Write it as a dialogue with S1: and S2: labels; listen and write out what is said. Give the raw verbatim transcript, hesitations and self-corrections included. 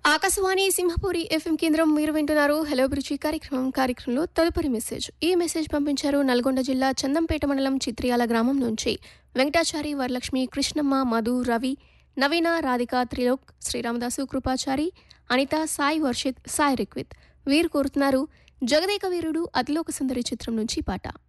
S1: Akashvani Simhapuri FM కేంద్రం మీరు వింటున్నారు హలో బ్రిచి కార్యక్రమం కార్యక్రమంలో తదుపరి మెసేజ్ ఈ మెసేజ్ పంపించారు నల్గొండ జిల్లా చందంపేట మండలం చిత్రియాల గ్రామం నుంచి వెంకటాచారి వరలక్ష్మి కృష్ణమ్మ మధు రవి నవీన రాధిక త్రిలోక్ శ్రీరామదాసు కృపాచారి అనిత సాయి వర్షిత్ సాయి రిక్విత్ వీరు కోరుతున్నారు జగదేక వీరుడు అతిలోక సుందరి చిత్రం నుంచి పాట.